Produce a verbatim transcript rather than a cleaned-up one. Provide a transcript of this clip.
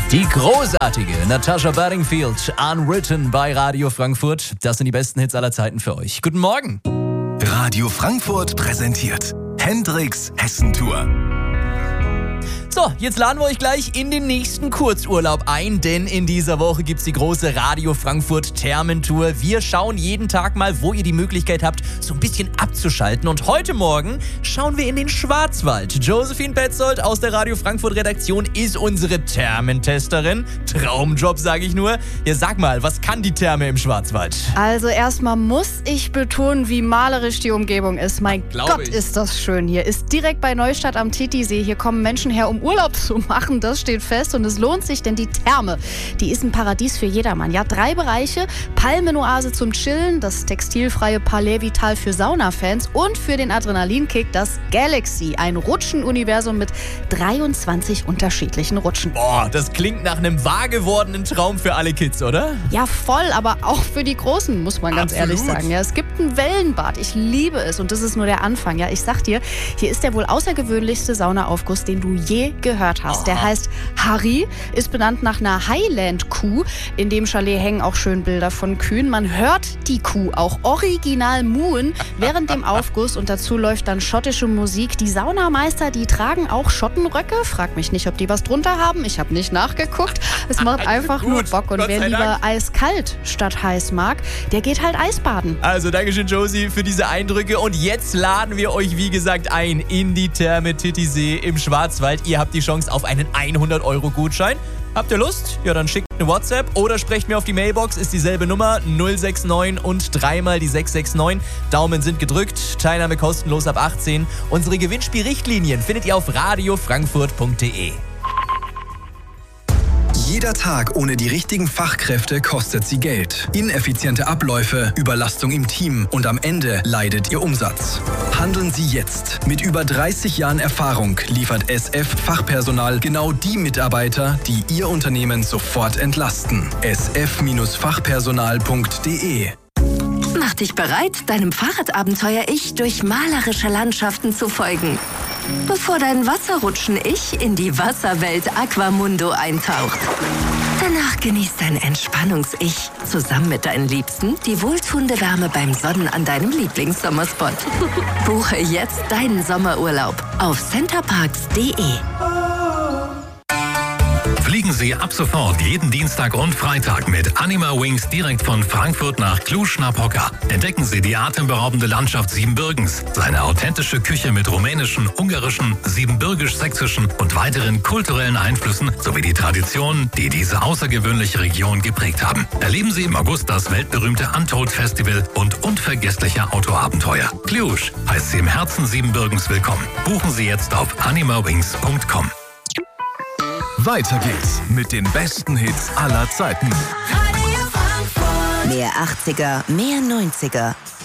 Die großartige Natasha Bedingfield, Unwritten bei Radio Frankfurt. Das sind die besten Hits aller Zeiten für euch. Guten Morgen. Radio Frankfurt präsentiert Hendrix Hessentour. So, jetzt laden wir euch gleich in den nächsten Kurzurlaub ein, denn in dieser Woche gibt's die große Radio Frankfurt Thermentour. Wir schauen jeden Tag mal, wo ihr die Möglichkeit habt, so ein bisschen abzuschalten. Und heute Morgen schauen wir in den Schwarzwald. Josephine Petzold aus der Radio Frankfurt Redaktion ist unsere Thermentesterin. Traumjob, sage ich nur. Ja, sag mal, was kann die Therme im Schwarzwald? Also erstmal muss ich betonen, wie malerisch die Umgebung ist. Mein Glaub Gott, ich. ist das schön hier. Ist direkt bei Neustadt am Titisee. Hier kommen Menschen her, um Urlaub zu machen. Das steht fest und es lohnt sich, denn die Therme, die ist ein Paradies für jedermann. Ja, drei Bereiche: Palmenoase zum Chillen, das textilfreie Palais Vital für Saunafans und für den Adrenalinkick das Galaxy, ein Rutschenuniversum mit dreiundzwanzig unterschiedlichen Rutschen. Boah, das klingt nach einem wahr gewordenen Traum für alle Kids, oder? Ja, voll, aber auch für die Großen, muss man ganz Absolut. ehrlich sagen. Ja, es gibt ein Wellenbad, ich liebe es und das ist nur der Anfang. Ja, ich sag dir, hier ist der wohl außergewöhnlichste Saunaaufguss, den du je gehört hast. Der heißt Harry, ist benannt nach einer Highland-Kuh. In dem Chalet hängen auch schön Bilder von Kühen. Man hört die Kuh auch original muhen während dem Aufguss und dazu läuft dann schottische Musik. Die Saunameister, die tragen auch Schottenröcke. Frag mich nicht, ob die was drunter haben. Ich habe nicht nachgeguckt. Es macht einfach nur Gut, Bock und Gott wer sei lieber Dank. eiskalt statt heiß mag, der geht halt Eisbaden. Also Dankeschön, Josie, für diese Eindrücke. Und jetzt laden wir euch, wie gesagt, ein in die Therme Titisee im Schwarzwald. Ihr habt die Chance auf einen hundert Euro Gutschein. Habt ihr Lust? Ja, dann schickt eine WhatsApp oder sprecht mir auf die Mailbox. Ist dieselbe Nummer, null sechs neun und dreimal die sechs sechs neun. Daumen sind gedrückt, Teilnahme kostenlos ab achtzehn. Unsere Gewinnspielrichtlinien findet ihr auf radio frankfurt punkt de. Jeder Tag ohne die richtigen Fachkräfte kostet sie Geld. Ineffiziente Abläufe, Überlastung im Team und am Ende leidet ihr Umsatz. Handeln Sie jetzt. Mit über dreißig Jahren Erfahrung liefert S F Fachpersonal genau die Mitarbeiter, die Ihr Unternehmen sofort entlasten. s f Fachpersonal punkt de. Mach dich bereit, deinem Fahrradabenteuer-Ich durch malerische Landschaften zu folgen. Bevor dein Wasserrutschen-Ich in die Wasserwelt Aquamundo eintaucht. Danach genießt dein Entspannungs-Ich zusammen mit deinen Liebsten die wohltuende Wärme beim Sonnen an deinem Lieblingssommerspot. Buche jetzt deinen Sommerurlaub auf centerparks punkt de. Fliegen Sie ab sofort jeden Dienstag und Freitag mit Anima Wings direkt von Frankfurt nach Cluj-Napoca. Entdecken Sie die atemberaubende Landschaft Siebenbürgens, seine authentische Küche mit rumänischen, ungarischen, siebenbürgisch-sächsischen und weiteren kulturellen Einflüssen sowie die Traditionen, die diese außergewöhnliche Region geprägt haben. Erleben Sie im August das weltberühmte Untold Festival und unvergessliche Autoabenteuer. Cluj heißt Sie im Herzen Siebenbürgens willkommen. Buchen Sie jetzt auf animawings punkt com. Weiter geht's mit den besten Hits aller Zeiten. Mehr achtziger, mehr neunziger.